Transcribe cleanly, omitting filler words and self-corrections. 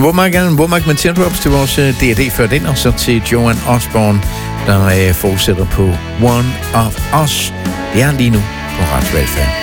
Womack med Teardrops til vores D&D før den, og så til Joan Osborne, der fortsætter på One of Us. Det er lige nu på Radio Velfærd.